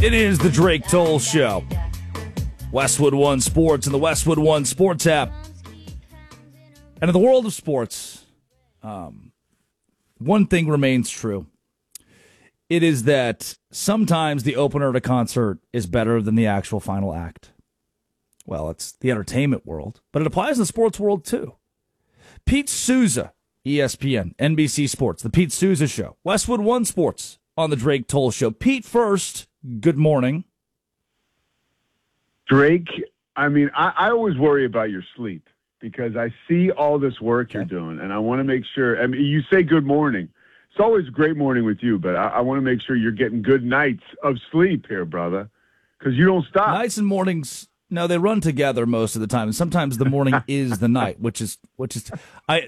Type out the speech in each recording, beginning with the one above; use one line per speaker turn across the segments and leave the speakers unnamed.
It is the Drake Toll Show. Westwood One Sports and the Westwood One Sports app. And in the world of sports, one thing remains true. It is that sometimes the opener at a concert is better than the actual final act. Well, it's the entertainment world, but it applies in the sports world too. Pete Souza, ESPN, NBC Sports, the Pete Souza Show, Westwood One Sports on the Drake Toll Show. Pete, first, good morning.
Drake, I mean, I always worry about your sleep because I see all this work you're doing, and I want to make sure. I mean, you say good morning. It's always a great morning with you, but I want to make sure you're getting good nights of sleep here, brother, because you don't stop.
Nights and mornings, no, they run together most of the time, and sometimes the morning is the night, which is. I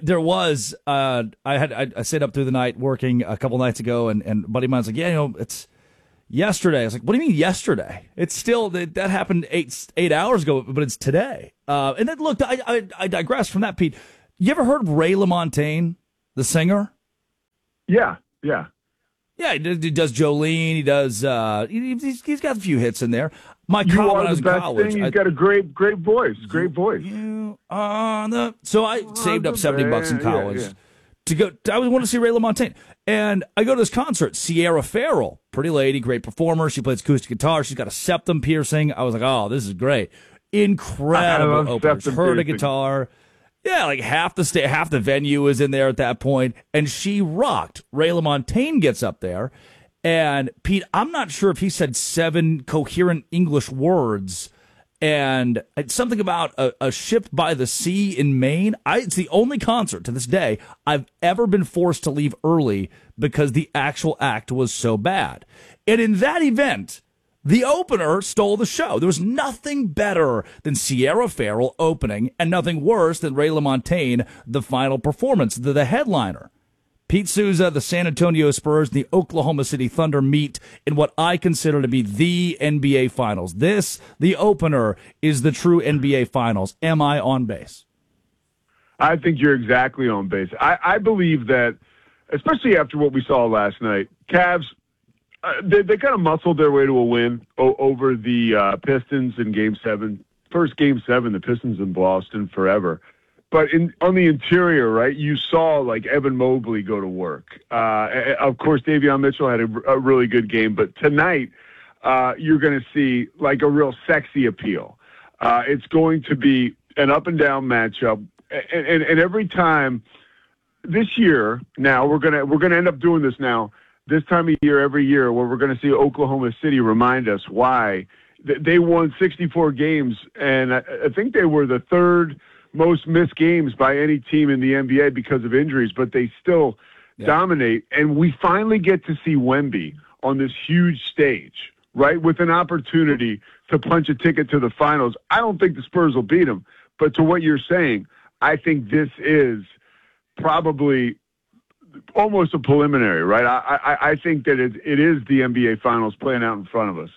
stayed up through the night working a couple nights ago, and a buddy of mine's like, yeah, it's yesterday. I was like, what do you mean yesterday? It's still that happened 8 hours ago, but it's today. And then look, I digress from that, Pete. You ever heard of Ray LaMontagne, the singer?
Yeah.
Yeah, he does Jolene. He does. He's got a few hits in there.
You are the best thing. He's got a great voice. Great voice.
So I saved up $70 in college to go. I want to see Ray LaMontagne, and I go to this concert. Sierra Farrell, pretty lady, great performer. She plays acoustic guitar. She's got a septum piercing. I was like, oh, this is great, incredible openers. Heard a guitar. Yeah, like half the venue is in there at that point, and she rocked. Ray LaMontagne gets up there, and Pete, I'm not sure if he said 7 coherent English words, and it's something about a ship by the sea in Maine. It's the only concert to this day I've ever been forced to leave early because the actual act was so bad. And in that event, the opener stole the show. There was nothing better than Sierra Farrell opening and nothing worse than Ray LaMontagne, the final performance, the headliner. Pete Souza, the San Antonio Spurs, and the Oklahoma City Thunder meet in what I consider to be the NBA Finals. This, the opener, is the true NBA Finals. Am I on base?
I think you're exactly on base. I believe that, especially after what we saw last night, Cavs, they kind of muscled their way to a win over the Pistons in Game 7. First Game 7, the Pistons in Boston forever. But on the interior, right, you saw, like, Evan Mobley go to work. Of course, Davion Mitchell had a really good game. But tonight, you're going to see, like, a real sexy appeal. It's going to be an up-and-down matchup. And every time this year, now, we're gonna end up doing this now, this time of year, every year, where we're going to see Oklahoma City remind us why they won 64 games, and I think they were the third most missed games by any team in the NBA because of injuries, but they still dominate. And we finally get to see Wemby on this huge stage, right, with an opportunity to punch a ticket to the finals. I don't think the Spurs will beat them, but to what you're saying, I think this is probably almost a preliminary, right? I think that it is the NBA Finals playing out in front of us.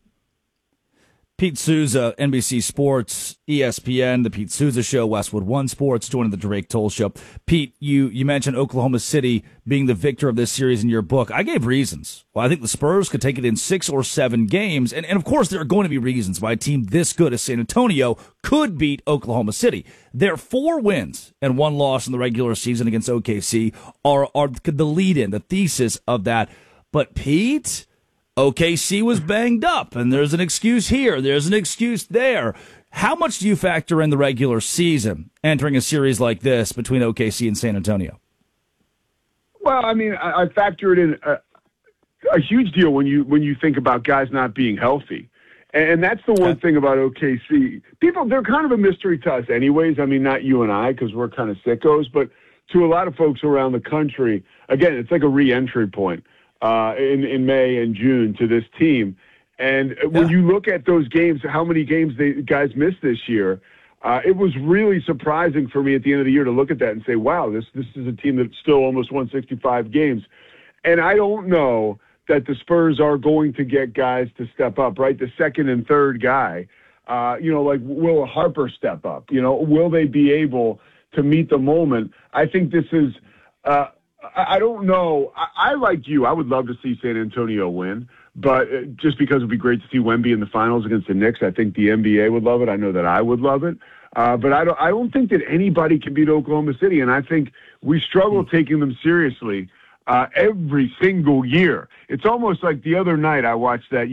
Pete Souza, NBC Sports, ESPN, the Pete Souza Show, Westwood One Sports, joining the Drake Toll Show. Pete, you mentioned Oklahoma City being the victor of this series in your book. I gave reasons why I think the Spurs could take it in 6 or 7 games. And of course, there are going to be reasons why a team this good as San Antonio could beat Oklahoma City. Their 4 wins and 1 loss in the regular season against OKC are the lead-in, the thesis of that. But Pete, OKC was banged up, and there's an excuse here, there's an excuse there. How much do you factor in the regular season entering a series like this between OKC and San Antonio?
Well, I mean, I factor it in a huge deal when you think about guys not being healthy. And that's the one thing about OKC. People, they're kind of a mystery to us anyways. I mean, not you and I, because we're kind of sickos, but to a lot of folks around the country, again, it's like a re-entry point. In May and June to this team. And when you look at those games, how many games the guys missed this year, it was really surprising for me at the end of the year to look at that and say, wow, this is a team that still almost won 65 games. And I don't know that the Spurs are going to get guys to step up, right? The second and third guy, like will Harper step up? Will they be able to meet the moment? I think this is I don't know. I like you. I would love to see San Antonio win, but just because it would be great to see Wemby in the finals against the Knicks, I think the NBA would love it. I know that I would love it. But I don't think that anybody can beat Oklahoma City, and I think we struggle taking them seriously every single year. It's almost like the other night I watched that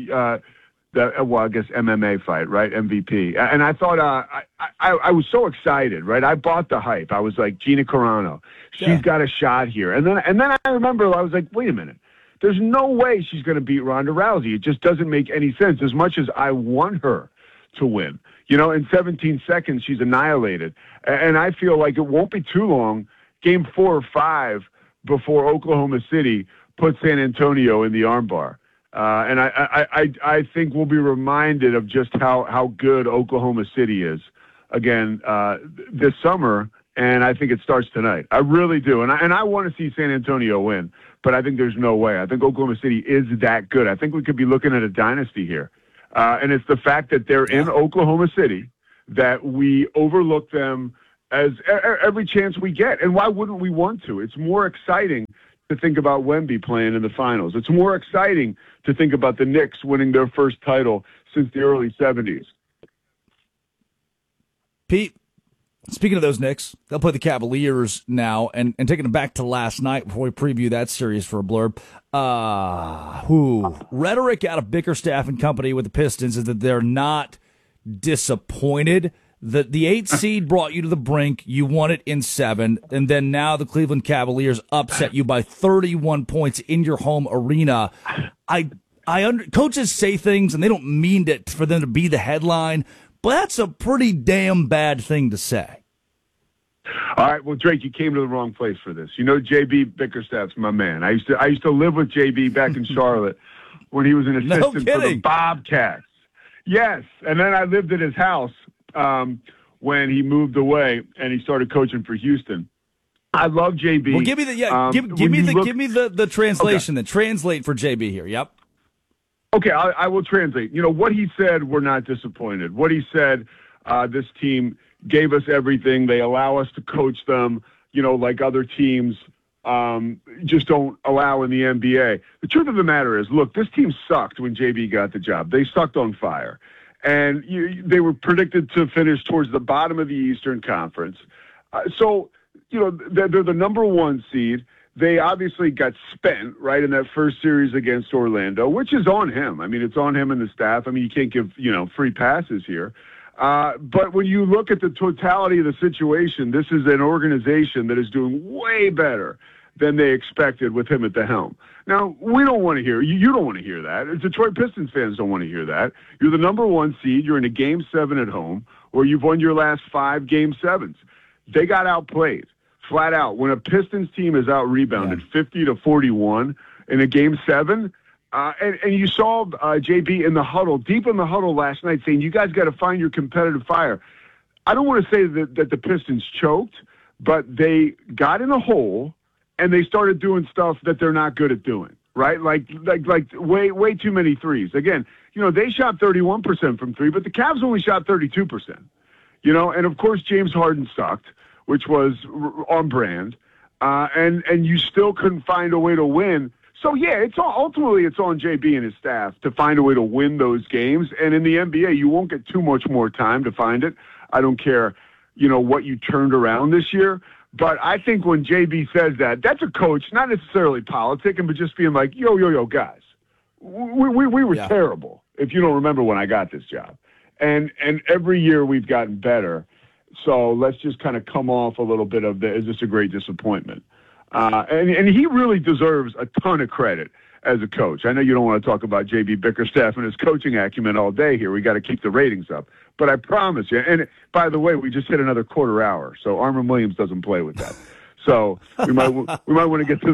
I guess MMA fight, right? MVP. And I thought, I was so excited, right? I bought the hype. I was like, Gina Carano, she's got a shot here. And then I remember I was like, wait a minute. There's no way she's going to beat Ronda Rousey. It just doesn't make any sense. As much as I want her to win, in 17 seconds, she's annihilated. And I feel like it won't be too long, game 4 or 5, before Oklahoma City puts San Antonio in the armbar. And I think we'll be reminded of just how good Oklahoma City is again this summer, and I think it starts tonight. I really do, and I want to see San Antonio win, but I think there's no way. I think Oklahoma City is that good. I think we could be looking at a dynasty here, and it's the fact that they're in Oklahoma City that we overlook them as every chance we get, and why wouldn't we want to? It's more exciting to think about Wemby playing in the finals. It's more exciting to think about the Knicks winning their first title since the early 70s.
Pete, speaking of those Knicks, they'll play the Cavaliers now, and taking it back to last night before we preview that series for a blurb. Rhetoric out of Bickerstaff and company with the Pistons is that they're not disappointed. The 8th seed brought you to the brink. You won it in 7. And then now the Cleveland Cavaliers upset you by 31 points in your home arena. Coaches say things, and they don't mean it for them to be the headline, but that's a pretty damn bad thing to say.
All right, well, Drake, you came to the wrong place for this. JB Bickerstaff's my man. I used to live with JB back in Charlotte when he was an assistant for the Bobcats. Yes, and then I lived at his house when he moved away and he started coaching for Houston. I love JB.
Well, give me the translation. Okay. Then translate for JB here. Yep.
Okay, I will translate. What he said, we're not disappointed. What he said, this team gave us everything. They allow us to coach them, like other teams just don't allow in the NBA. The truth of the matter is, look, this team sucked when JB got the job. They sucked on fire. And they were predicted to finish towards the bottom of the Eastern Conference. They're the number 1 seed. They obviously got spent, right, in that first series against Orlando, which is on him. I mean, it's on him and the staff. I mean, you can't give, free passes here. But when you look at the totality of the situation, this is an organization that is doing way better than they expected with him at the helm. Now, we don't want to hear, you don't want to hear that. Detroit Pistons fans don't want to hear that. You're the number 1 seed. You're in a Game 7 at home, or you've won your last 5 Game 7s. They got outplayed, flat out. When a Pistons team is out-rebounded 50-41 in a Game 7, and you saw JB in the huddle, deep in the huddle last night, saying, you guys got to find your competitive fire. I don't want to say that the Pistons choked, but they got in a hole, and they started doing stuff that they're not good at doing, right? Like way too many threes. Again, they shot 31% from 3, but the Cavs only shot 32%. And of course James Harden sucked, which was on brand, and you still couldn't find a way to win. So yeah, ultimately it's on JB and his staff to find a way to win those games. And in the NBA, you won't get too much more time to find it. I don't care, what you turned around this year. But I think when JB says that, that's a coach, not necessarily politicking, but just being like, yo, guys, we were terrible, if you don't remember when I got this job. And every year we've gotten better. So let's just kind of come off a little bit of is this a great disappointment? And he really deserves a ton of credit as a coach. I know you don't want to talk about JB Bickerstaff and his coaching acumen all day here. We got to keep the ratings up. But I promise you, and by the way, we just hit another quarter hour, so Armin Williams doesn't play with that. So we might want to get to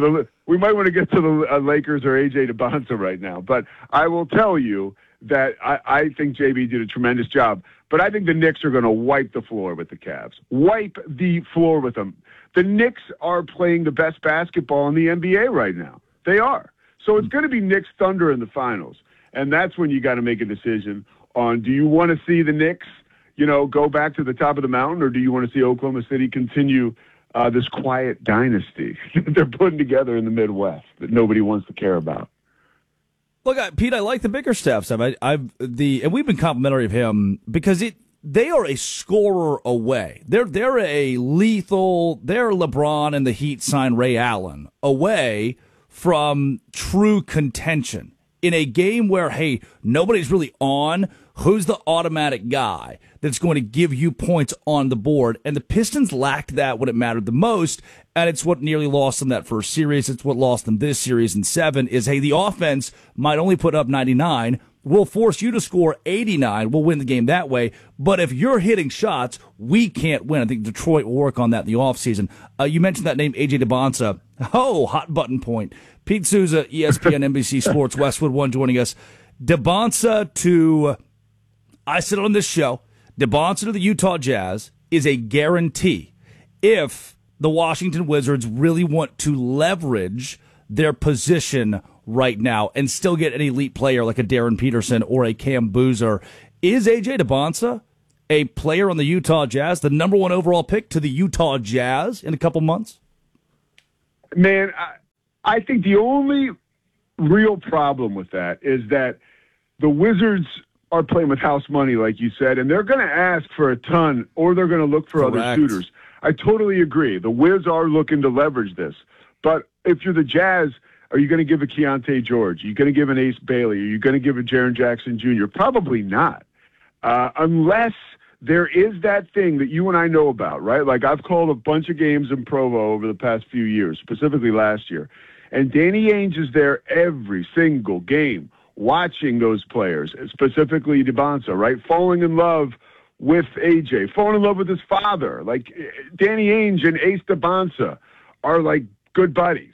the Lakers or AJ DeBonta right now. But I will tell you that I think JB did a tremendous job. But I think the Knicks are going to wipe the floor with the Cavs. Wipe the floor with them. The Knicks are playing the best basketball in the NBA right now. They are. So it's going to be Knicks Thunder in the finals. And that's when you got to make a decision on, do you want to see the Knicks, go back to the top of the mountain, or do you want to see Oklahoma City continue this quiet dynasty that they're putting together in the Midwest that nobody wants to care about.
Look, Pete, I like the Bickerstaff stuff. And we've been complimentary of him because they are a scorer away. They're a lethal. They're LeBron and the Heat signed Ray Allen away from true contention in a game where, hey, nobody's really on. Who's the automatic guy that's going to give you points on the board? And the Pistons lacked that when it mattered the most, and it's what nearly lost them that first series. It's what lost them this series in 7 is, hey, the offense might only put up 99. We'll force you to score 89. We'll win the game that way. But if you're hitting shots, we can't win. I think Detroit will work on that in the offseason. You mentioned that name, A.J. DeBonsa. Oh, hot button point. Pete Souza, ESPN, NBC Sports, Westwood One joining us. DeBonsa to, I said it on this show, DeBonsa to the Utah Jazz is a guarantee if the Washington Wizards really want to leverage their position right now and still get an elite player like a Darren Peterson or a Cam Boozer. Is A.J. DeBonsa a player on the Utah Jazz, the number 1 overall pick to the Utah Jazz in a couple months?
Man, I think the only real problem with that is that the Wizards are playing with house money, like you said, and they're going to ask for a ton or they're going to look for other suitors. I totally agree. The Wiz are looking to leverage this. But if you're the Jazz, are you going to give a Keontae George? Are you going to give an Ace Bailey? Are you going to give a Jaren Jackson Jr.? Probably not. Unless there is that thing that you and I know about, right? Like I've called a bunch of games in Provo over the past few years, specifically last year. And Danny Ainge is there every single game watching those players, specifically DeBonsa, right? Falling in love with AJ, falling in love with his father. Like Danny Ainge and Ace DeBonsa are like good buddies.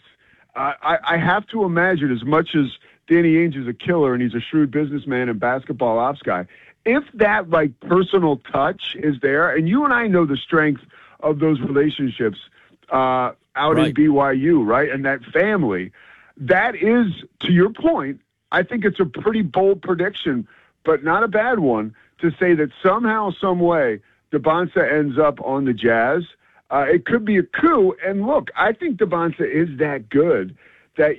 I have to imagine, as much as Danny Ainge is a killer and he's a shrewd businessman and basketball ops guy, if that like personal touch is there, and you and I know the strength of those relationships out in BYU, right? And that family, that is, to your point, I think it's a pretty bold prediction, but not a bad one, to say that somehow, some way, DeBonsa ends up on the Jazz. It could be a coup. And look, I think DeBonsa is that good that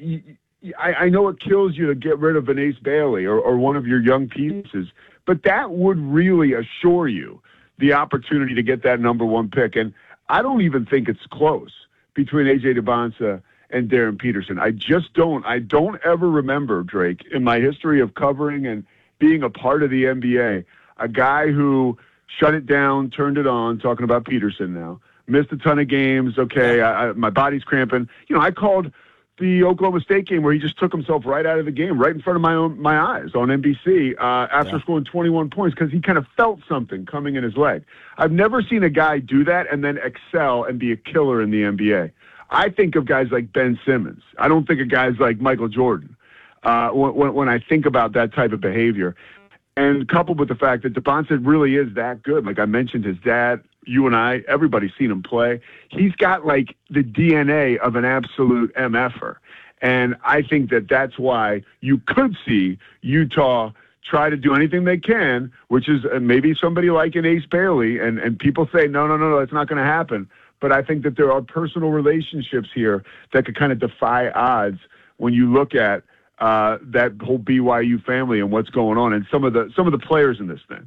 I know it kills you to get rid of an Ace Bailey or one of your young pieces, but that would really assure you the opportunity to get that number 1 pick. And I don't even think it's close between A.J. DeBonsa and Darren Peterson. I don't ever remember, Drake, in my history of covering and being a part of the NBA, a guy who shut it down, turned it on, talking about Peterson now, missed a ton of games. Okay, my body's cramping. You know, I called the Oklahoma State game where he just took himself right out of the game, right in front of my eyes on NBC after scoring 21 points because he kind of felt something coming in his leg. I've never seen a guy do that and then excel and be a killer in the NBA. I think of guys like Ben Simmons. I don't think of guys like Michael Jordan when I think about that type of behavior. And coupled with the fact that DeBonsa really is that good. Like I mentioned, his dad, you and I, everybody's seen him play. He's got like the DNA of an absolute MFer. And I think that that's why you could see Utah try to do anything they can, which is maybe somebody like an Ace Bailey. And people say, no, that's not going to happen. But I think that there are personal relationships here that could kind of defy odds when you look at that whole BYU family and what's going on and some of the players in this thing.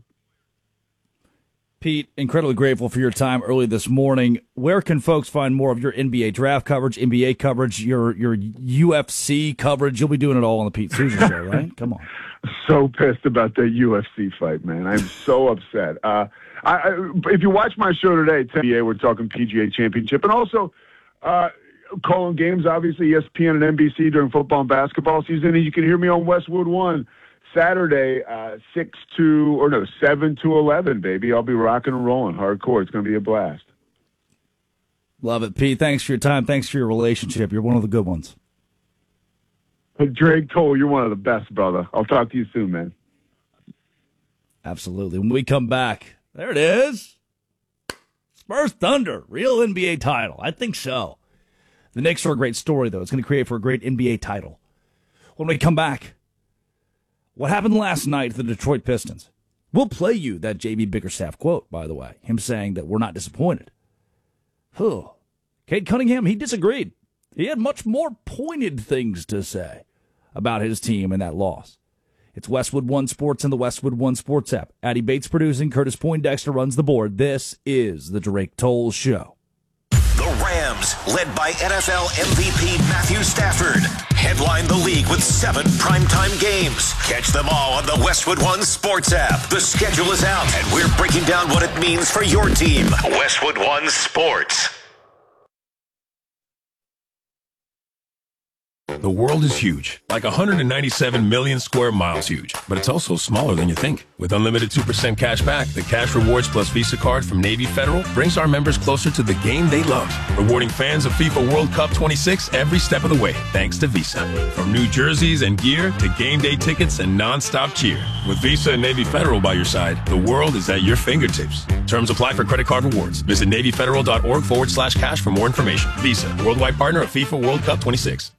Pete, incredibly grateful for your time early this morning. Where can folks find more of your NBA draft coverage, NBA coverage, your UFC coverage? You'll be doing it all on the Pete Souza Show, right? Come on.
So pissed about that UFC fight, man. I'm so upset. If you watch my show today, NBA, we're talking PGA Championship, and also calling games, obviously, ESPN and NBC during football and basketball season. And you can hear me on Westwood One Saturday, 7 to 11, baby. I'll be rocking and rolling hardcore. It's going to be a blast.
Love it, Pete. Thanks for your time. Thanks for your relationship. You're one of the good ones.
Drake Toll, you're one of the best, brother. I'll talk to you soon, man.
Absolutely. When we come back, there it is. Spurs Thunder, real NBA title. I think so. The Knicks are a great story, though. It's going to create for a great NBA title. When we come back, what happened last night to the Detroit Pistons? We'll play you that J.B. Bickerstaff quote, by the way, him saying that we're not disappointed. Cade Cunningham, he disagreed. He had much more pointed things to say about his team and that loss. It's Westwood One Sports and the Westwood One Sports app. Addie Bates producing, Curtis Poindexter runs the board. This is the Drake Toll Show.
The Rams, led by NFL MVP Matthew Stafford, headline the league with 7 primetime games. Catch them all on the Westwood One Sports app. The schedule is out, and we're breaking down what it means for your team. Westwood One Sports.
The world is huge, like 197 million square miles huge, but it's also smaller than you think. With unlimited 2% cash back, the Cash Rewards Plus Visa card from Navy Federal brings our members closer to the game they love, rewarding fans of FIFA World Cup 26 every step of the way, thanks to Visa. From new jerseys and gear to game day tickets and non-stop cheer. With Visa and Navy Federal by your side, the world is at your fingertips. Terms apply for credit card rewards. Visit NavyFederal.org/cash for more information. Visa, worldwide partner of FIFA World Cup 26.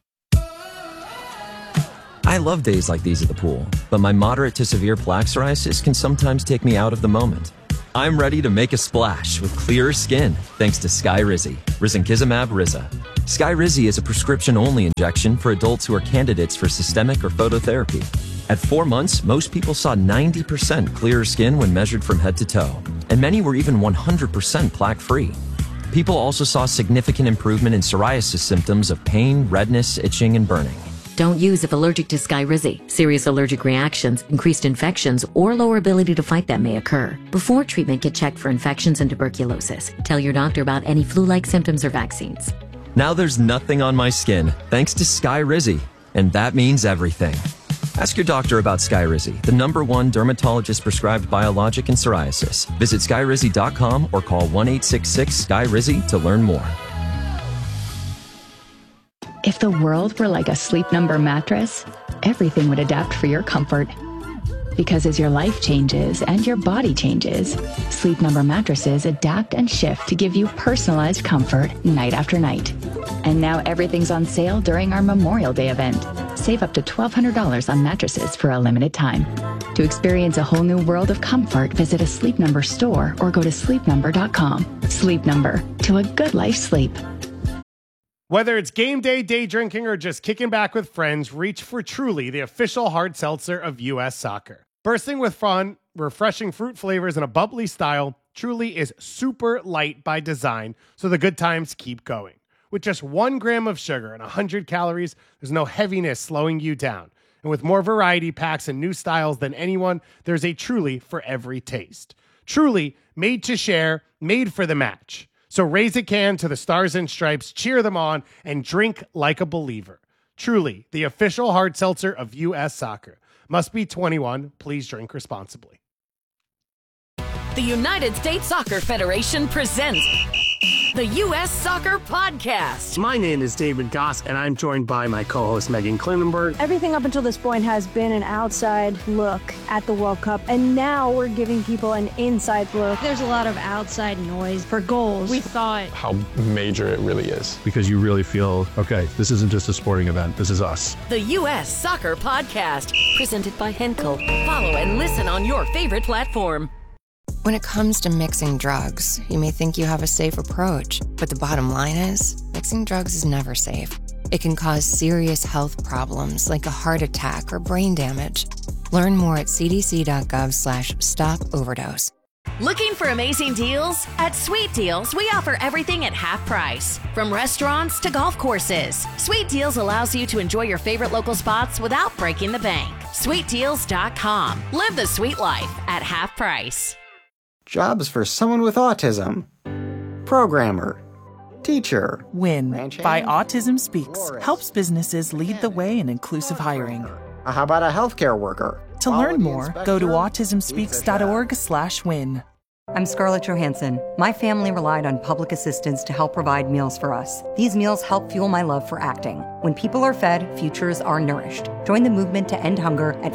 I love days like these at the pool, but my moderate to severe plaque psoriasis can sometimes take me out of the moment. I'm ready to make a splash with clearer skin thanks to Skyrizi, Risankizumab Riza. Skyrizi is a prescription-only injection for adults who are candidates for systemic or phototherapy. At 4 months, most people saw 90% clearer skin when measured from head to toe, and many were even 100% plaque-free. People also saw significant improvement in psoriasis symptoms of pain, redness, itching, and burning.
Don't use if allergic to Skyrizi. Serious allergic reactions, increased infections, or lower ability to fight them may occur. Before treatment, get checked for infections and tuberculosis. Tell your doctor about any flu-like symptoms or vaccines.
Now there's nothing on my skin thanks to Skyrizi, and that means everything. Ask your doctor about Skyrizi, the #1 dermatologist-prescribed biologic in psoriasis. Visit Skyrizi.com or call 1-866-SKY-RIZI to learn more.
If the world were like a Sleep Number mattress, everything would adapt for your comfort. Because as your life changes and your body changes, Sleep Number mattresses adapt and shift to give you personalized comfort night after night. And now everything's on sale during our Memorial Day event. Save up to $1,200 on mattresses for a limited time. To experience a whole new world of comfort, visit a Sleep Number store or go to sleepnumber.com. Sleep Number, to a good life sleep.
Whether it's game day, day drinking, or just kicking back with friends, reach for Truly, the official hard seltzer of U.S. Soccer. Bursting with fun, refreshing fruit flavors, and a bubbly style, Truly is super light by design, so the good times keep going. With just 1 gram of sugar and 100 calories, there's no heaviness slowing you down. And with more variety packs and new styles than anyone, there's a Truly for every taste. Truly, made to share, made for the match. So raise a can to the Stars and Stripes, cheer them on, and drink like a believer. Truly, the official hard seltzer of U.S. Soccer. Must be 21. Please drink responsibly.
The United States Soccer Federation presents the U.S. Soccer Podcast.
My name is David Goss, and I'm joined by my co-host Megan Klinenberg.
Everything up until this point has been an outside look at the World Cup, and now we're giving people an inside look.
There's a lot of outside noise for goals. We thought
how major it really is.
Because you really feel, okay, this isn't just a sporting event, this is us.
The U.S. Soccer Podcast, presented by Henkel. Follow and listen on your favorite platform.
When it comes to mixing drugs, you may think you have a safe approach, but the bottom line is, mixing drugs is never safe. It can cause serious health problems like a heart attack or brain damage. Learn more at cdc.gov/stop-overdose.
Looking for amazing deals? At Sweet Deals, we offer everything at half price. From restaurants to golf courses, Sweet Deals allows you to enjoy your favorite local spots without breaking the bank. SweetDeals.com. Live the sweet life at half price.
Jobs for someone with autism. Programmer. Teacher.
WIN by Autism Speaks helps businesses lead the way in inclusive hiring.
How about a healthcare worker?
To learn more, go to autismspeaks.org/win.
I'm Scarlett Johansson. My family relied on public assistance to help provide meals for us. These meals help fuel my love for acting. When people are fed, futures are nourished. Join the movement to end hunger at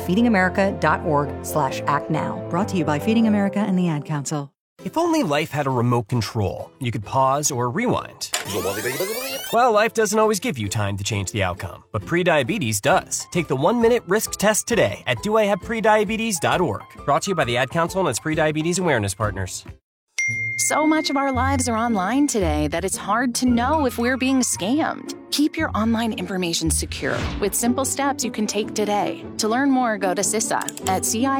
feedingamerica.org/actnow.
Brought to you by Feeding America and the Ad Council.
If only life had a remote control, you could pause or rewind. Well, life doesn't always give you time to change the outcome, but prediabetes does. Take the 1-minute risk test today at doihaveprediabetes.org. Brought to you by the Ad Council and its prediabetes awareness partners.
So much of our lives are online today that it's hard to know if we're being scammed. Keep your online information secure with simple steps you can take today. To learn more, go to CISA at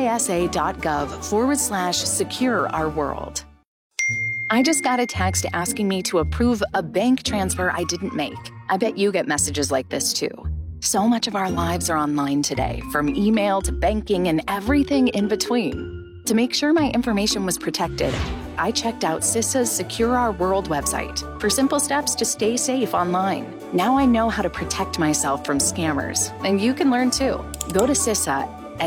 cisa.gov/secure our world. I just got a text asking me to approve a bank transfer I didn't make. I bet you get messages like this too. So much of our lives are online today, from email to banking and everything in between. To make sure my information was protected, I checked out CISA's Secure Our World website for simple steps to stay safe online. Now I know how to protect myself from scammers, and you can learn too. Go to CISA at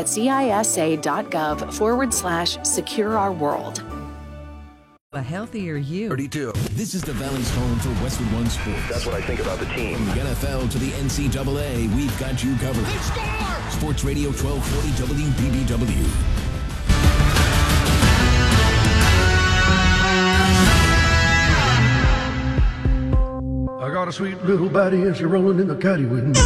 cisa.gov/secure our world.
A healthier you.
32. This is the Valley's home for Westwood One Sports. That's what I think about the team. From the NFL to the NCAA, we've got you covered. They score! Sports Radio 1240 WBBW.
I got a sweet little body and she's rolling in the caddy with me.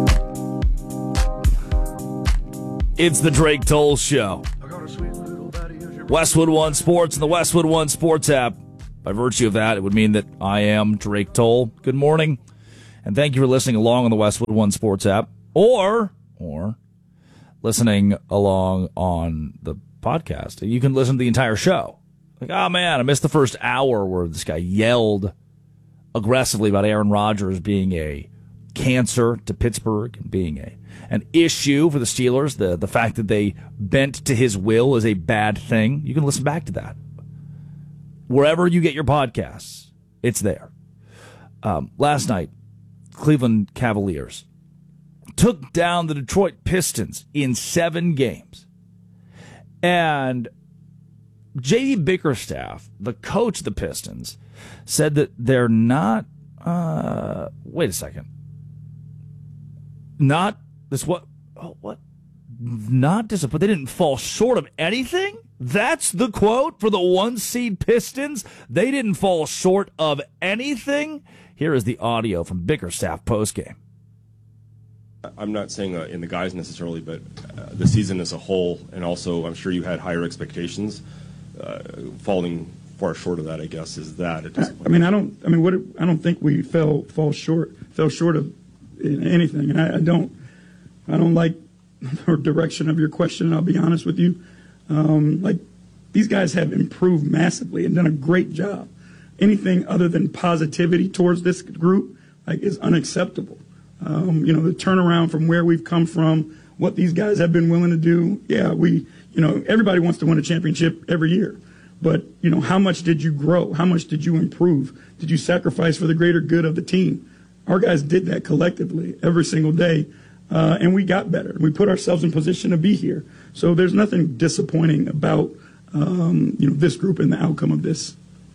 It's the Drake Toll Show. Westwood One Sports and the Westwood One Sports app. By virtue of that, it would mean that I am Drake Toll. Good morning, and thank you for listening along on the Westwood One Sports app, or listening along on the podcast. You can listen to the entire show. Like, oh man, I missed the first hour where this guy yelled aggressively about Aaron Rodgers being a cancer to Pittsburgh and being an issue for the Steelers. The fact that they bent to his will is a bad thing. You can listen back to that. Wherever you get your podcasts, it's there. Last night, Cleveland Cavaliers took down the Detroit Pistons in 7 games. And J.D. Bickerstaff, the coach of the Pistons, said that they're not, wait a second. Not this what? Oh, what? Not disappointed. They didn't fall short of anything? That's the quote for the 1-seed Pistons? They didn't fall short of anything? Here is the audio from Bickerstaff postgame.
I'm not saying in the guys necessarily, but the season as a whole, and also I'm sure you had higher expectations. Falling far short of that, I guess, is that.
I don't think we fell short of anything, and I don't like the direction of your question. I'll be honest with you. These guys have improved massively and done a great job. Anything other than positivity towards this group is unacceptable. The turnaround from where we've come from, what these guys have been willing to do. Yeah, everybody wants to win a championship every year. But, how much did you grow? How much did you improve? Did you sacrifice for the greater good of the team? Our guys did that collectively every single day, and we got better. We put ourselves in position to be here. So there's nothing disappointing about, this group and the outcome of this.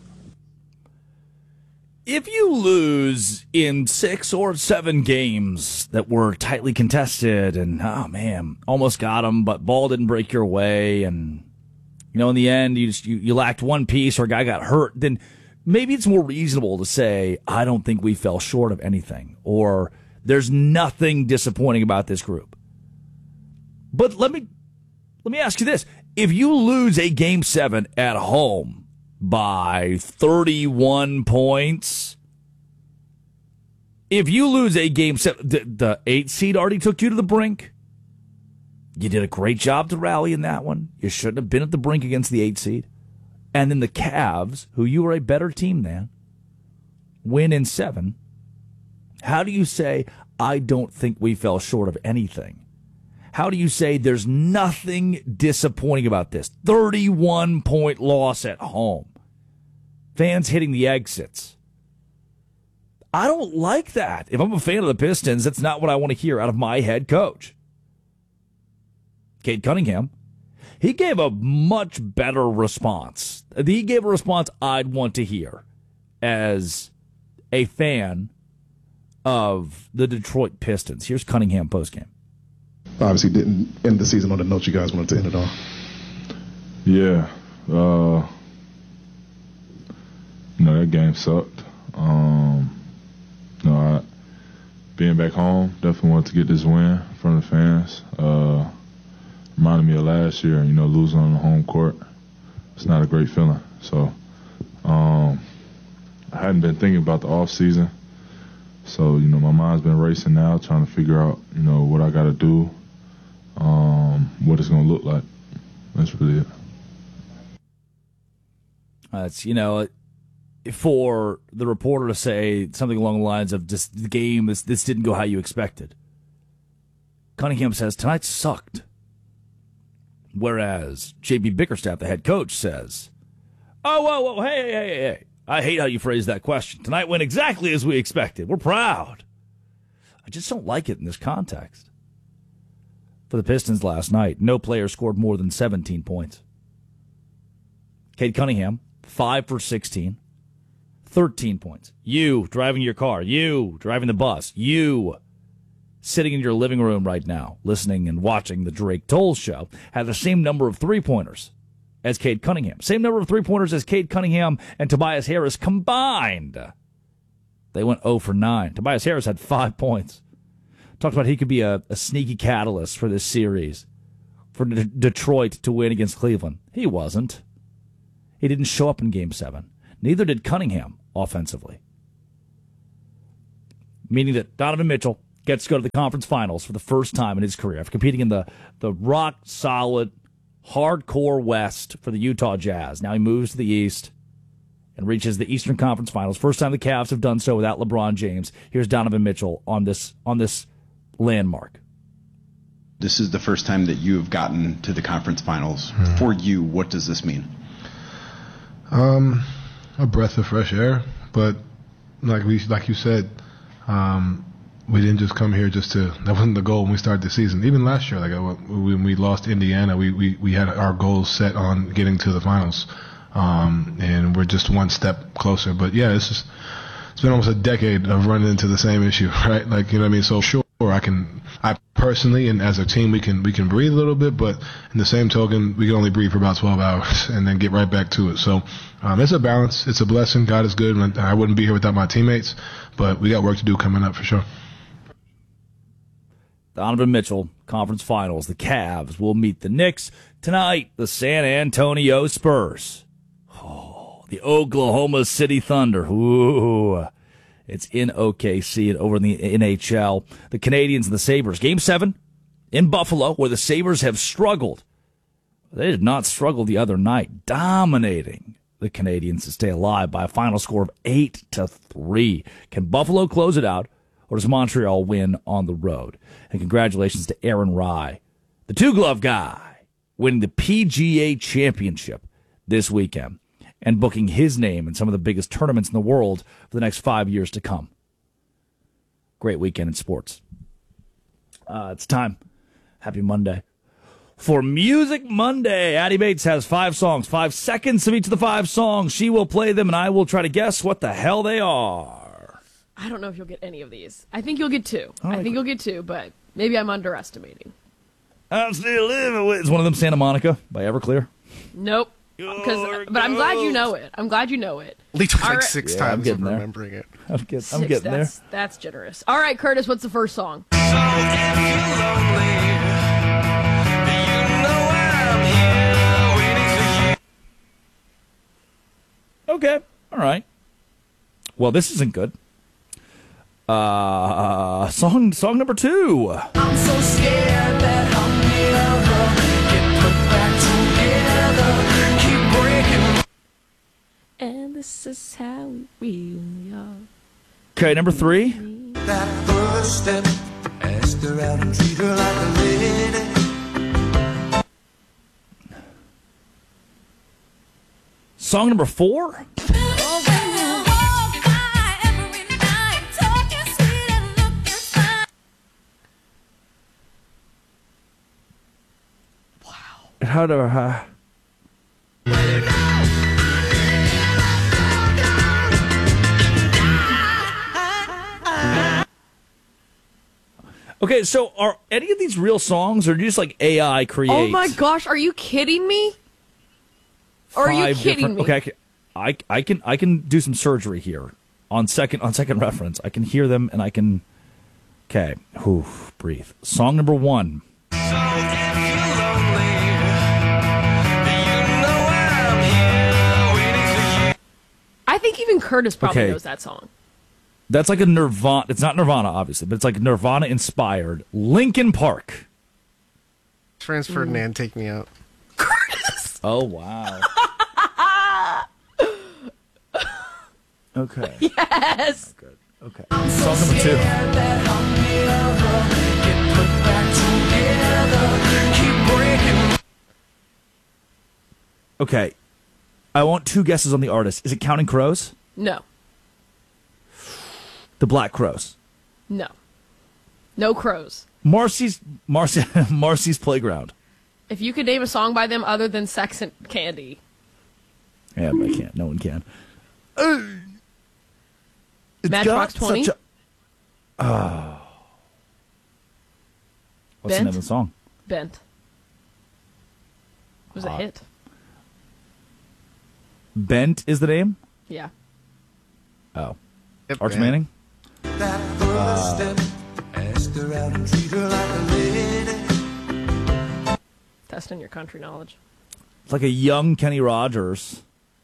If you lose in 6 or 7 games that were tightly contested and, oh man, almost got them, but ball didn't break your way, and in the end you lacked one piece or a guy got hurt, then maybe it's more reasonable to say, I don't think we fell short of anything, or there's nothing disappointing about this group. But let me ask you this. If you lose a Game 7 at home by 31 points, if you lose a Game 7, the 8 seed already took you to the brink. You did a great job to rally in that one. You shouldn't have been at the brink against the 8 seed. And then the Cavs, who you were a better team than, win in 7. How do you say, I don't think we fell short of anything? How do you say there's nothing disappointing about this? 31-point loss at home. Fans hitting the exits. I don't like that. If I'm a fan of the Pistons, that's not what I want to hear out of my head coach. Cade Cunningham, he gave a much better response. He gave a response I'd want to hear as a fan of the Detroit Pistons. Here's Cunningham postgame.
Obviously didn't end the season on the note you guys wanted to end it on.
Yeah. That game sucked. Being back home, definitely wanted to get this win from the fans. Reminded me of last year, losing on the home court. It's not a great feeling. So I hadn't been thinking about the off season. So, my mind's been racing now, trying to figure out, what I got to do, what it's going to look like. That's really it.
It's, for the reporter to say something along the lines of just the game, this didn't go how you expected. Cunningham says, tonight sucked. Whereas J.B. Bickerstaff, the head coach, says, whoa, hey. I hate how you phrased that question. Tonight went exactly as we expected. We're proud. I just don't like it in this context. For the Pistons last night, no player scored more than 17 points. Cade Cunningham, 5 for 16, 13 points. You driving your car, you driving the bus, you sitting in your living room right now, listening and watching the Drake Toll Show, had the same number of three-pointers as Cade Cunningham. Same number of three-pointers as Cade Cunningham and Tobias Harris combined. They went 0 for 9. Tobias Harris had 5 points. Talked about he could be a sneaky catalyst for this series, for Detroit to win against Cleveland. He wasn't. He didn't show up in Game 7. Neither did Cunningham offensively. Meaning that Donovan Mitchell gets to go to the conference finals for the first time in his career after competing in the rock-solid, hardcore West for the Utah Jazz. Now he moves to the East and reaches the Eastern Conference Finals. First time the Cavs have done so without LeBron James. Here's Donovan Mitchell on this landmark.
This is the first time that you have gotten to the conference finals. For you, what does this mean?
A breath of fresh air, but like you said, we didn't just come here that wasn't the goal when we started the season. Even last year, when we lost Indiana, we had our goals set on getting to the finals, and we're just one step closer. But yeah, it's been almost a decade of running into the same issue, right? You know what I mean? So sure, I personally and as a team we can breathe a little bit, but in the same token, we can only breathe for about 12 hours and then get right back to it. So it's a balance. It's a blessing. God is good. And I wouldn't be here without my teammates, but we got work to do coming up for sure.
Donovan Mitchell, conference finals. The Cavs will meet the Knicks tonight. The San Antonio Spurs. Oh, the Oklahoma City Thunder. Ooh. It's in OKC and over in the NHL. The Canadians and the Sabres. Game 7 in Buffalo, where the Sabres have struggled. They did not struggle the other night, dominating the Canadians to stay alive by a final score of 8-3. Can Buffalo close it out, or does Montreal win on the road? And congratulations to Aaron Rai, the two-glove guy, winning the PGA Championship this weekend and booking his name in some of the biggest tournaments in the world for the next 5 years to come. Great weekend in sports. It's time. Happy Monday. For Music Monday, Addie Bates has 5 songs, 5 seconds of each of the 5 songs. She will play them, and I will try to guess what the hell they are.
I don't know if you'll get any of these. I think you'll get 2. I think you'll get 2, but maybe I'm underestimating.
I'm still living with... Is one of them Santa Monica by Everclear?
Nope. But I'm glad you know it.
At least like 6 times of remembering it.
I'm getting there.
That's generous. All right, Curtis, what's the first song?
Okay. All right. Well, this isn't good. Song number 2.
I'm so scared that I'll never get put back together. Keep breaking.
And this is how we are.
Okay, number 3.
That first step, ask her out and treat her like a lady.
Song number 4. How do I... Okay, so are any of these real songs, or just like AI create?
Oh my gosh, are you kidding me? Or are you kidding me?
Okay, I can do some surgery here on second reference. I can hear them and I can. Okay, breathe. Song number 1.
Curtis probably
Okay.
knows that song.
That's like a Nirvana. It's not Nirvana, obviously, but it's like Nirvana inspired. Linkin Park.
Franz Ferdinand, Take Me Out.
Curtis.
Oh wow. Okay.
Yes.
Good. Okay. Song number 2. Okay. I want 2 guesses on the artist. Is it Counting Crows?
No.
The Black Crows.
No. No Crows.
Marcy's Playground.
If you could name a song by them other than Sex and Candy.
Yeah, but I can't. No one can. It's
Matchbox
got
20?
such a- What's the name of the song?
Bent. It was a hit.
Bent is the name?
Yeah.
Oh.
Yep,
Arch
man.
Manning?
That first step, ask her out and treat her like a lady.
Testing your country knowledge.
It's like a young Kenny Rogers.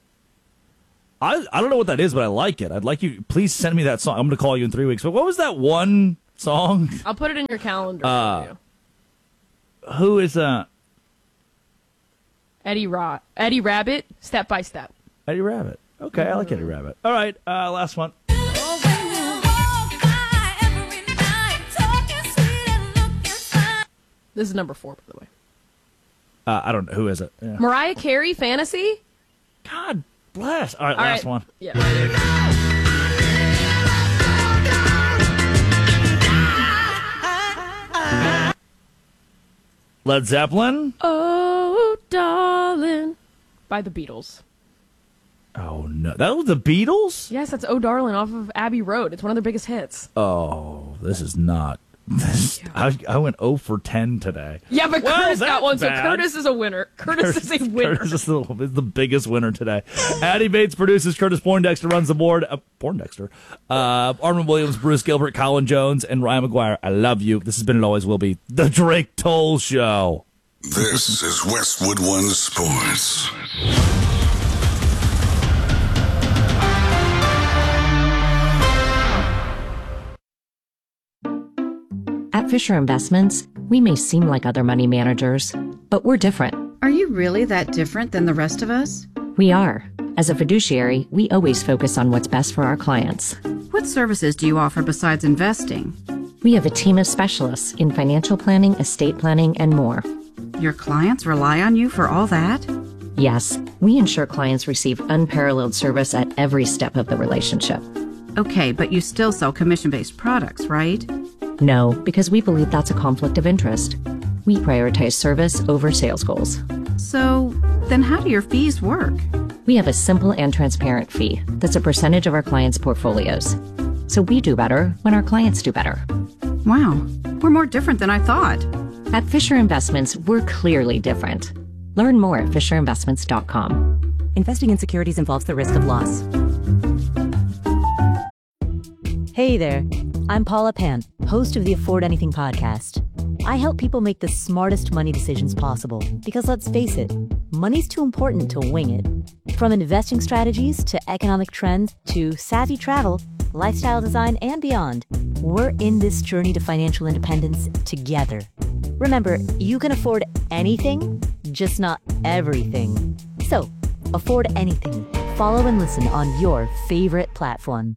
I don't know what that is, but I like it. I'd like you. Please send me that song. I'm going to call you in 3 weeks. But what was that one song?
I'll put it in your calendar for you.
Who is
Eddie Rabbit, Step by Step.
Eddie Rabbit. Okay, I like Eddie Rabbit. All right, last one.
This is number 4, by the way.
I don't know. Who is it? Yeah.
Mariah Carey, Fantasy.
God bless. All right, last one.
Yeah.
Led Zeppelin?
Oh, darling. By the Beatles.
Oh, no. That was the Beatles?
Yes, that's Oh, Darling off of Abbey Road. It's one of their biggest hits.
Oh, this is not. I went 0 for 10 today.
Yeah, but
Well,
Curtis got
that's
one,
bad.
so Curtis is a winner. Curtis is a winner.
Curtis is the biggest winner today. Addie Bates produces. Curtis Poindexter runs the board. Poindexter. Armin Williams, Bruce Gilbert, Colin Jones, and Ryan McGuire. I love you. This has been and always will be the Drake Toll Show.
This is Westwood One Sports.
At Fisher Investments, we may seem like other money managers, but we're different.
Are you really that different than the rest of us?
We are. As a fiduciary, we always focus on what's best for our clients.
What services do you offer besides investing?
We have a team of specialists in financial planning, estate planning, and more.
Your clients rely on you for all that?
Yes, we ensure clients receive unparalleled service at every step of the relationship.
Okay, but you still sell commission-based products, right?
No, because we believe that's a conflict of interest. We prioritize service over sales goals.
So, then how do your fees work?
We have a simple and transparent fee that's a percentage of our clients' portfolios. So we do better when our clients do better.
Wow, we're more different than I thought.
At Fisher Investments, we're clearly different. Learn more at FisherInvestments.com.
Investing in securities involves the risk of loss. Hey there, I'm Paula Pan, host of the Afford Anything podcast. I help people make the smartest money decisions possible because let's face it, money's too important to wing it. From investing strategies to economic trends to savvy travel, lifestyle design, and beyond, we're in this journey to financial independence together. Remember, you can afford anything, just not everything. So, afford anything. Follow and listen on your favorite platform.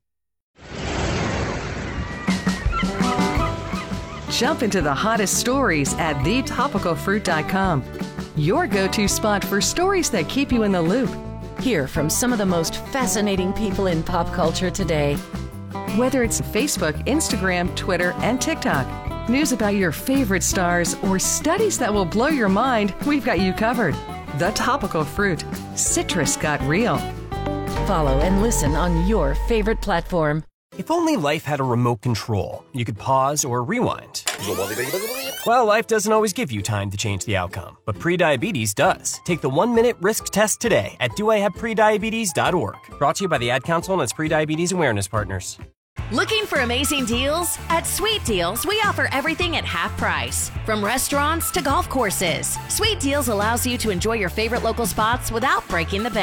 Jump into the hottest stories at thetopicalfruit.com. Your go-to spot for stories that keep you in the loop.
Hear from some of the most fascinating people in pop culture today.
Whether it's Facebook, Instagram, Twitter, and TikTok, news about your favorite stars, or studies that will blow your mind, we've got you covered. The Topical Fruit. Citrus got real.
Follow and listen on your favorite platform.
If only life had a remote control, you could pause or rewind. Well, life doesn't always give you time to change the outcome, but prediabetes does. Take the 1-minute risk test today at doihaveprediabetes.org. Brought to you by the Ad Council and its prediabetes awareness partners.
Looking for amazing deals? At Sweet Deals, we offer everything at half price. From restaurants to golf courses, Sweet Deals allows you to enjoy your favorite local spots without breaking the bank.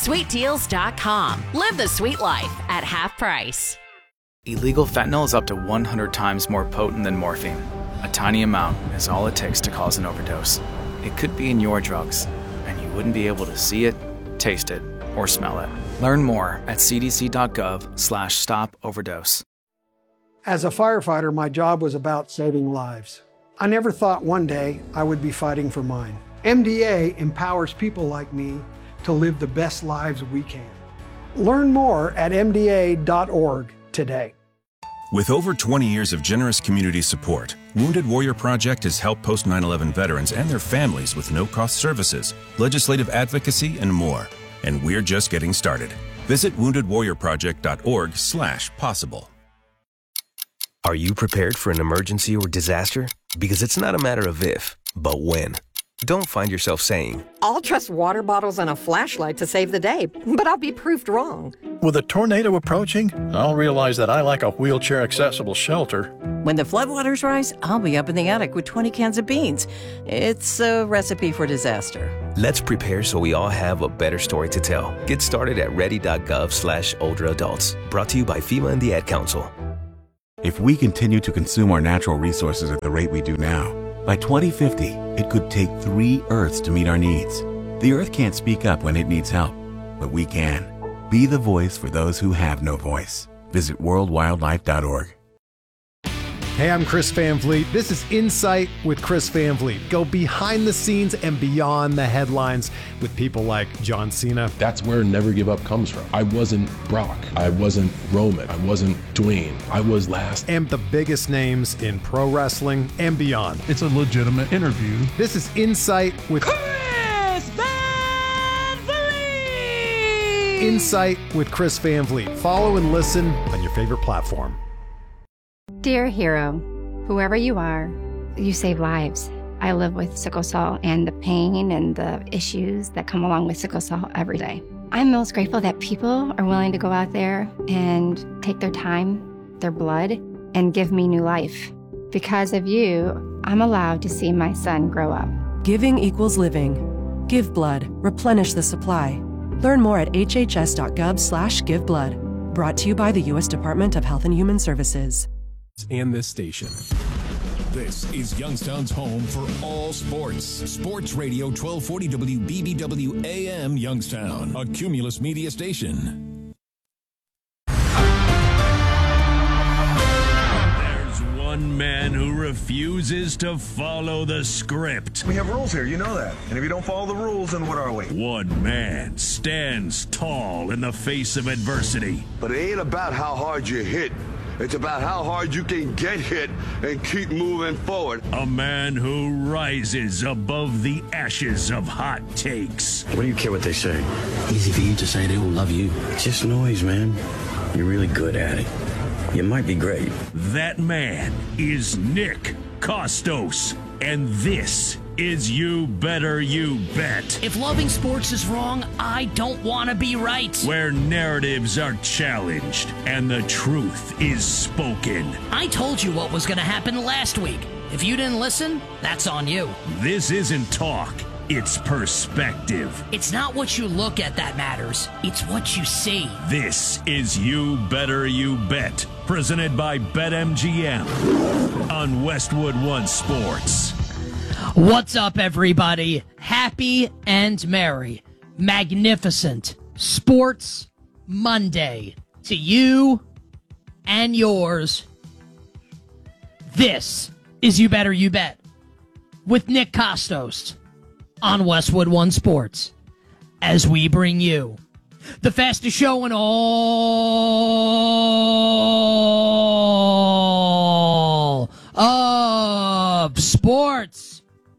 SweetDeals.com. Live the sweet life at half price.
Illegal fentanyl is up to 100 times more potent than morphine. A tiny amount is all it takes to cause an overdose. It could be in your drugs, and you wouldn't be able to see it, taste it, or smell it. Learn more at cdc.gov/stop-overdose.
As a firefighter, my job was about saving lives. I never thought one day I would be fighting for mine. MDA empowers people like me to live the best lives we can. Learn more at MDA.org today.
With over 20 years of generous community support, Wounded Warrior Project has helped post 9/11 veterans and their families with no-cost services, legislative advocacy, and more. And we're just getting started. Visit woundedwarriorproject.org/possible.
Are you prepared for an emergency or disaster? Because it's not a matter of if, but when. Don't find yourself saying,
I'll trust water bottles and a flashlight to save the day, but I'll be proved wrong.
With a tornado approaching, I'll realize that I like a wheelchair-accessible shelter.
When the floodwaters rise, I'll be up in the attic with 20 cans of beans. It's a recipe for disaster.
let's prepare so we all have a better story to tell. Get started at ready.gov/older adults. Brought to you by FEMA and the Ad Council.
If we continue to consume our natural resources at the rate we do now, by 2050, it could take 3 Earths to meet our needs. The Earth can't speak up when it needs help, but we can. Be the voice for those who have no voice. Visit worldwildlife.org.
Hey, I'm Chris Van Vliet. This is Insight with Chris Van Vliet. Go behind the scenes and beyond the headlines with people like John Cena.
That's where Never Give Up comes from. I wasn't Brock. I wasn't Roman. I wasn't Dwayne. I was last.
And the biggest names in pro wrestling and beyond.
It's a legitimate interview.
This is Insight with
Chris Van Vliet!
Insight with Chris Van Vliet. Follow and listen on your favorite platform.
Dear hero, whoever you are, you save lives. I live with sickle cell and the pain and the issues that come along with sickle cell every day. I'm most grateful that people are willing to go out there and take their time, their blood, and give me new life. Because of you, I'm allowed to see my son grow up.
Giving equals living. Give blood. Replenish the supply. Learn more at hhs.gov/giveblood. Brought to you by the U.S. Department of Health and Human Services.
And this station.
This is Youngstown's home for all sports. Sports Radio 1240 WBBW AM Youngstown, a Cumulus Media station.
There's one man who refuses to follow the script.
We have rules here, you know that. And if you don't follow the rules, then what are we?
One man stands tall in the face of adversity.
But it ain't about how hard you hit. It's about how hard you can get hit and keep moving forward.
A man who rises above the ashes of hot takes.
What do you care what they say? Easy for you to say they will love you. It's just noise, man. You're really good at it. You might be great.
That man is Nick Kostos. And this is You Better You Bet.
If loving sports is wrong, I don't want to be right.
Where narratives are challenged and the truth is spoken.
I told you what was going to happen last week. If you didn't listen, that's on you.
This isn't talk. It's perspective.
It's not what you look at that matters. It's what you see.
This is You Better You Bet. Presented by BetMGM on Westwood One Sports.
What's up, everybody? Happy and merry, magnificent Sports Monday to you and yours. This is You Better You Bet with Nick Kostos on Westwood One Sports as we bring you the fastest show in all of sports.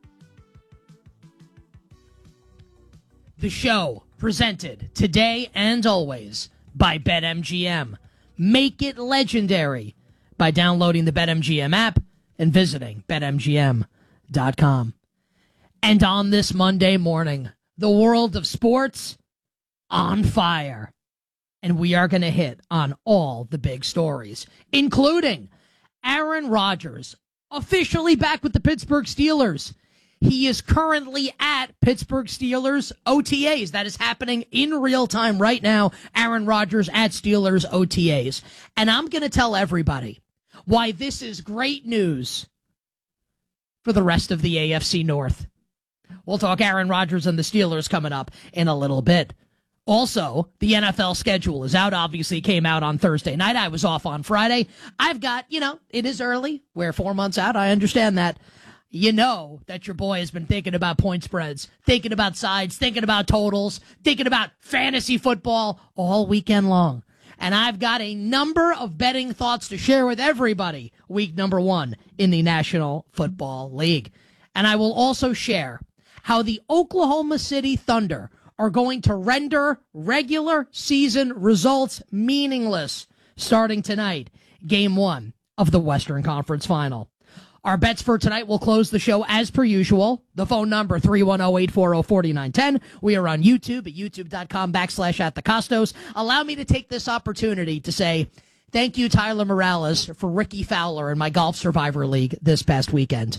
The show presented today and always by BetMGM. Make it legendary by downloading the BetMGM app and visiting BetMGM.com. And on this Monday morning, the world of sports on fire. And we are going to hit on all the big stories, including Aaron Rodgers, officially back with the Pittsburgh Steelers. He is currently at Pittsburgh Steelers OTAs. That is happening in real time right now. Aaron Rodgers at Steelers OTAs. And I'm going to tell everybody why this is great news for the rest of the AFC North. We'll talk Aaron Rodgers and the Steelers coming up in a little bit. Also, the NFL schedule is out. Obviously, came out on Thursday night. I was off on Friday. I've got, it is early. We're 4 months out. I understand that. You know that your boy has been thinking about point spreads, thinking about sides, thinking about totals, thinking about fantasy football all weekend long. And I've got a number of betting thoughts to share with everybody week number 1 in the National Football League. And I will also share how the Oklahoma City Thunder are going to render regular season results meaningless starting tonight, game 1 of the Western Conference Final. Our bets for tonight will close the show as per usual. The phone number, 310-840-4910. We are on YouTube at youtube.com/@thecostos. Allow me to take this opportunity to say thank you, Tyler Morales, for Ricky Fowler in my Golf Survivor League this past weekend.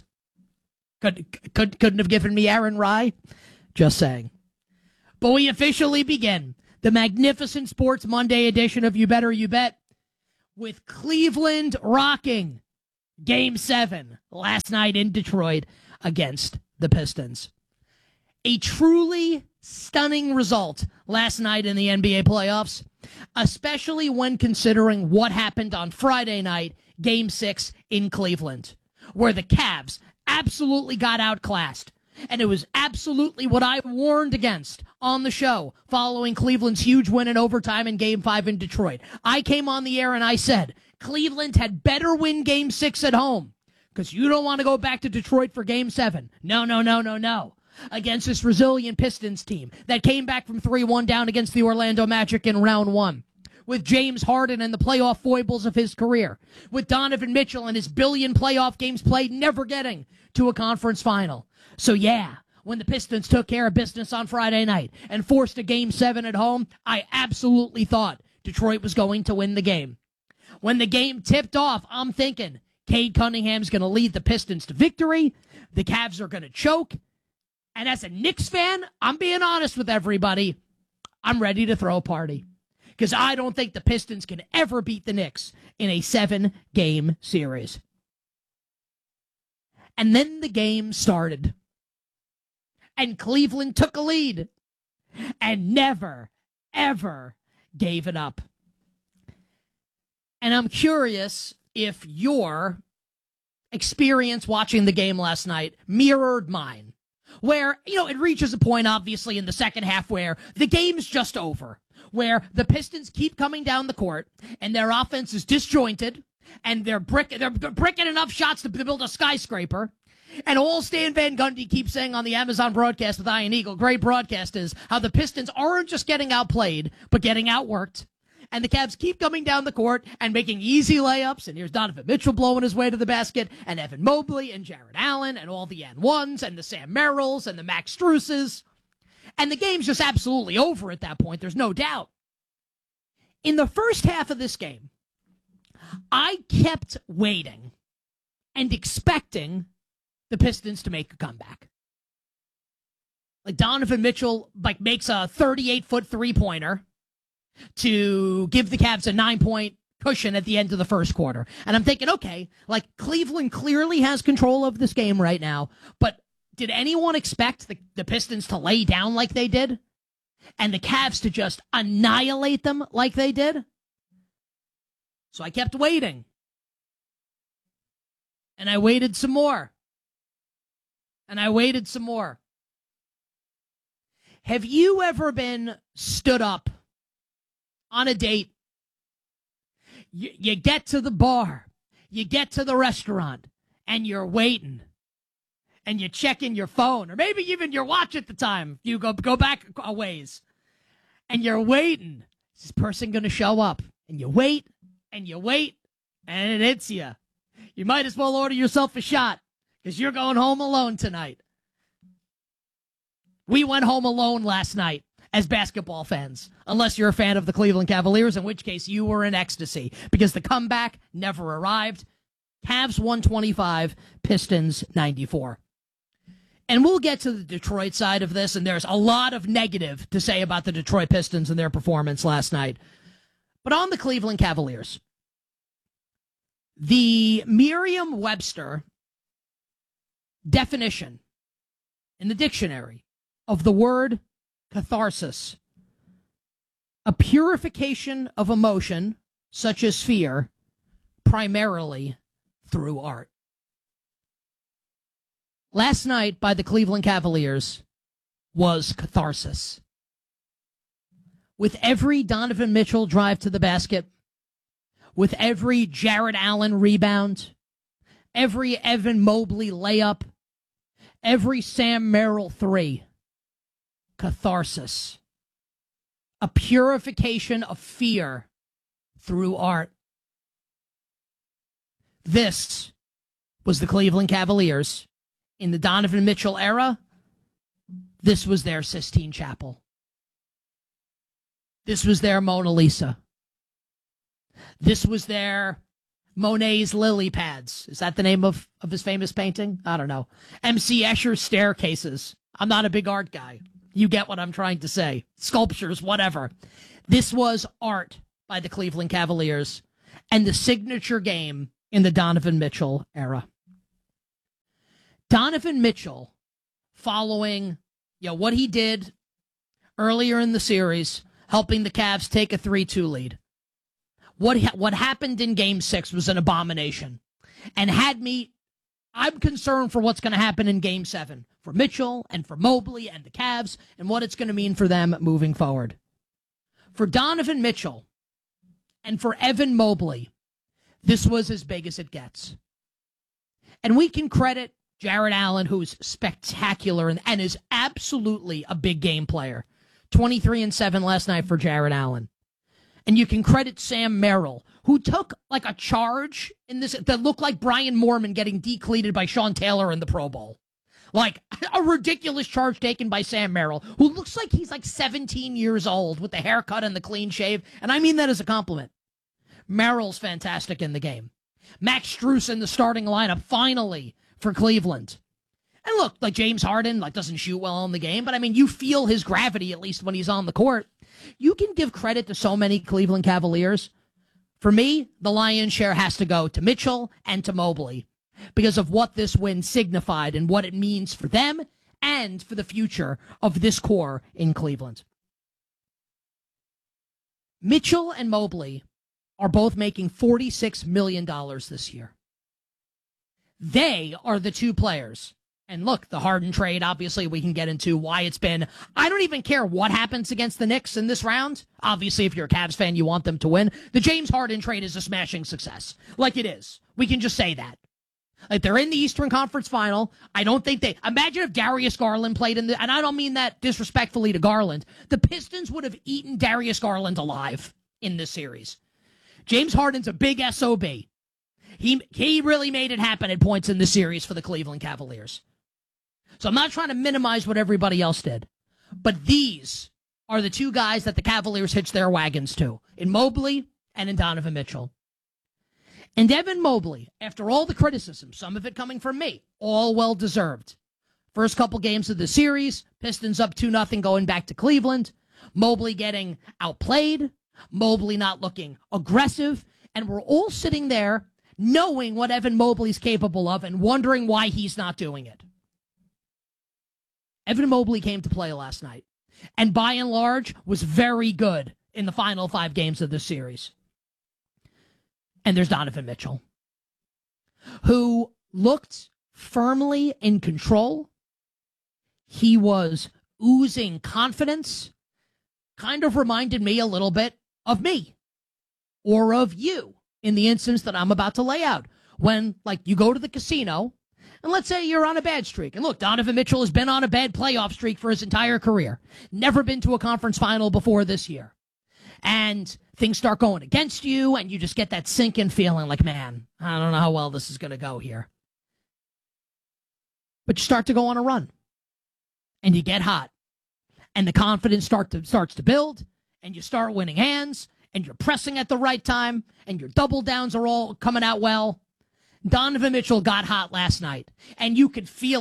Couldn't have given me Aaron Rye. Just saying. But we officially begin the magnificent Sports Monday edition of You Better You Bet with Cleveland rocking Game 7 last night in Detroit against the Pistons. A truly stunning result last night in the NBA playoffs, especially when considering what happened on Friday night, Game 6 in Cleveland, where the Cavs absolutely got outclassed. And it was absolutely what I warned against on the show following Cleveland's huge win in overtime in Game 5 in Detroit. I came on the air and I said, Cleveland had better win Game 6 at home because you don't want to go back to Detroit for Game 7. No. Against this resilient Pistons team that came back from 3-1 down against the Orlando Magic in round 1. With James Harden and the playoff foibles of his career. With Donovan Mitchell and his billion playoff games played never getting to a conference final. So yeah, when the Pistons took care of business on Friday night and forced a Game 7 at home, I absolutely thought Detroit was going to win the game. When the game tipped off, I'm thinking Cade Cunningham's going to lead the Pistons to victory. The Cavs are going to choke. And as a Knicks fan, I'm being honest with everybody, I'm ready to throw a party. Because I don't think the Pistons can ever beat the Knicks in a 7-game series. And then the game started. And Cleveland took a lead. And never, ever gave it up. And I'm curious if your experience watching the game last night mirrored mine. Where, it reaches a point, obviously, in the second half where the game's just over. Where the Pistons keep coming down the court, and their offense is disjointed, and they're bricking enough shots to build a skyscraper. And all Stan Van Gundy keeps saying on the Amazon broadcast with Ian Eagle, great broadcast, is how the Pistons aren't just getting outplayed, but getting outworked. And the Cavs keep coming down the court and making easy layups. And here's Donovan Mitchell blowing his way to the basket, and Evan Mobley and Jared Allen and all the N1s and the Sam Merrills and the Max Struses. And the game's just absolutely over at that point. There's no doubt. In the first half of this game, I kept waiting and expecting the Pistons to make a comeback. Like Donovan Mitchell makes a 38-foot three-pointer to give the Cavs a 9-point cushion at the end of the first quarter. And I'm thinking, okay, Cleveland clearly has control of this game right now, but did anyone expect the Pistons to lay down like they did? And the Cavs to just annihilate them like they did? So I kept waiting. And I waited some more. And I waited some more. Have you ever been stood up on a date? You get to the bar, you get to the restaurant, and you're waiting. And you're checking your phone, or maybe even your watch at the time. You go back a ways. And you're waiting. Is this person going to show up? And you wait, and you wait, and it hits you. You might as well order yourself a shot, because you're going home alone tonight. We went home alone last night as basketball fans, unless you're a fan of the Cleveland Cavaliers, in which case you were in ecstasy, because the comeback never arrived. Cavs 125, Pistons 94. And we'll get to the Detroit side of this, and there's a lot of negative to say about the Detroit Pistons and their performance last night. But on the Cleveland Cavaliers, the Merriam-Webster definition in the dictionary of the word catharsis, a purification of emotion, such as fear, primarily through art. Last night by the Cleveland Cavaliers was catharsis. With every Donovan Mitchell drive to the basket, with every Jarrett Allen rebound, every Evan Mobley layup, every Sam Merrill three, catharsis. A purification of fear through art. This was the Cleveland Cavaliers. In the Donovan Mitchell era, this was their Sistine Chapel. This was their Mona Lisa. This was their Monet's Lily Pads. Is that the name of his famous painting? I don't know. M.C. Escher's Staircases. I'm not a big art guy. You get what I'm trying to say. Sculptures, whatever. This was art by the Cleveland Cavaliers and the signature game in the Donovan Mitchell era. Donovan Mitchell, following what he did earlier in the series, helping the Cavs take a 3-2 lead. What happened in Game 6 was an abomination. And I'm concerned for what's going to happen in Game 7 for Mitchell and for Mobley and the Cavs and what it's going to mean for them moving forward. For Donovan Mitchell and for Evan Mobley, this was as big as it gets. And we can credit Jarrett Allen, who's spectacular and is absolutely a big game player. 23-7 last night for Jarrett Allen. And you can credit Sam Merrill, who took like a charge in this that looked like Brian Moorman getting decleated by Sean Taylor in the Pro Bowl. Like a ridiculous charge taken by Sam Merrill, who looks like he's like 17 years old with the haircut and the clean shave. And I mean that as a compliment. Merrill's fantastic in the game. Max Strus in the starting lineup, finally, for Cleveland. And look, like James Harden doesn't shoot well in the game, but I mean, you feel his gravity at least when he's on the court. You can give credit to so many Cleveland Cavaliers. For me, the lion's share has to go to Mitchell and to Mobley because of what this win signified and what it means for them and for the future of this core in Cleveland. Mitchell and Mobley are both making $46 million this year. They are the two players. And look, the Harden trade, obviously we can get into why it's been, I don't even care what happens against the Knicks in this round. Obviously, if you're a Cavs fan, you want them to win. The James Harden trade is a smashing success. Like it is. We can just say that. Like they're in the Eastern Conference Final. I don't think imagine if Darius Garland played in and I don't mean that disrespectfully to Garland. The Pistons would have eaten Darius Garland alive in this series. James Harden's a big SOB. He really made it happen at points in the series for the Cleveland Cavaliers. So I'm not trying to minimize what everybody else did. But these are the two guys that the Cavaliers hitched their wagons to, in Mobley and in Donovan Mitchell. And Evan Mobley, after all the criticism, some of it coming from me, all well-deserved. First couple games of the series, Pistons up 2-0 going back to Cleveland. Mobley getting outplayed. Mobley not looking aggressive. And we're all sitting there knowing what Evan Mobley's capable of and wondering why he's not doing it. Evan Mobley came to play last night and by and large was very good in the final 5 games of this series. And there's Donovan Mitchell, who looked firmly in control. He was oozing confidence, kind of reminded me a little bit of me or of you in the instance that I'm about to lay out. When, you go to the casino, and let's say you're on a bad streak. And look, Donovan Mitchell has been on a bad playoff streak for his entire career. Never been to a conference final before this year. And things start going against you, and you just get that sinking feeling like, man, I don't know how well this is going to go here. But you start to go on a run, and you get hot, and the confidence starts to build, and you start winning hands, and you're pressing at the right time, and your double downs are all coming out well. Donovan Mitchell got hot last night, and you could feel it.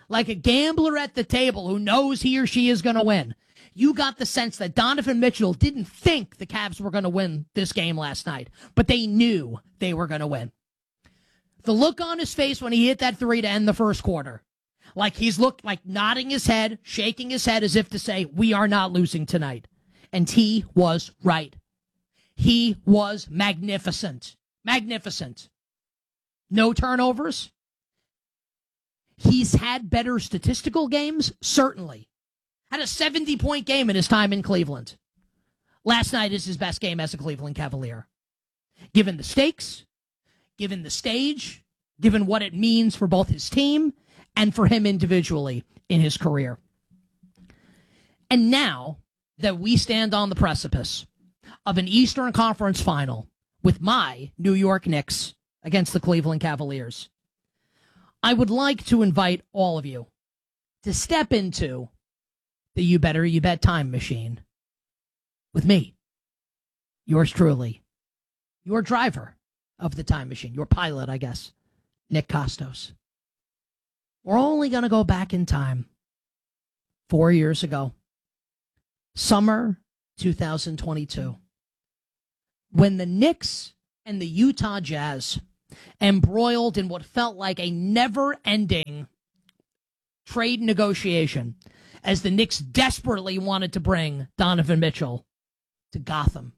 like a gambler at the table who knows he or she is going to win. You got the sense that Donovan Mitchell didn't think the Cavs were going to win this game last night, but they knew they were going to win. The look on his face when he hit that three to end the first quarter, like he's looked like nodding his head, shaking his head as if to say, we are not losing tonight. And he was right. He was magnificent. Magnificent. No turnovers. He's had better statistical games, certainly. Had a 70-point game in his time in Cleveland. Last night is his best game as a Cleveland Cavalier. Given the stakes, given the stage, given what it means for both his team and for him individually in his career. And now that we stand on the precipice of an Eastern Conference final with my New York Knicks against the Cleveland Cavaliers, I would like to invite all of you to step into the You Better You Bet time machine with me, yours truly, your driver of the time machine, your pilot, I guess, Nick Costos. We're only going to go back in time 4 years ago, summer 2022, when the Knicks and the Utah Jazz embroiled in what felt like a never-ending trade negotiation as the Knicks desperately wanted to bring Donovan Mitchell to Gotham.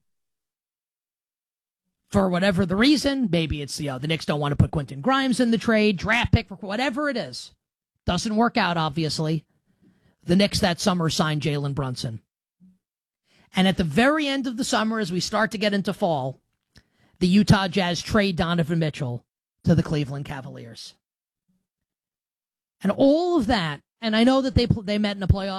For whatever the reason, maybe it's the Knicks don't want to put Quentin Grimes in the trade, draft pick, whatever it is. Doesn't work out, obviously. The Knicks that summer signed Jalen Brunson. And at the very end of the summer, as we start to get into fall, the Utah Jazz trade Donovan Mitchell to the Cleveland Cavaliers. And all of that, and I know that they met in a playoff